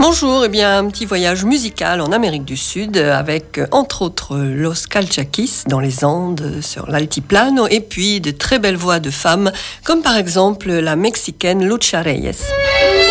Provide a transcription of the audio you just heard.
Bonjour, un petit voyage musical en Amérique du Sud avec entre autres Los Calchaquis dans les Andes sur l'altiplano et puis de très belles voix de femmes comme par exemple la mexicaine Lucha Reyes.